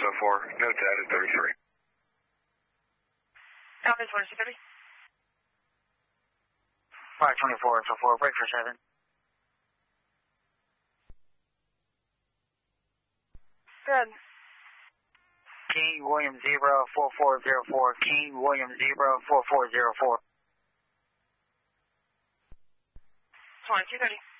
so far. Note that at 33. Copy, 2230. 524, so 4, break for 7. Good. King William 04404, King William 04404. 2230.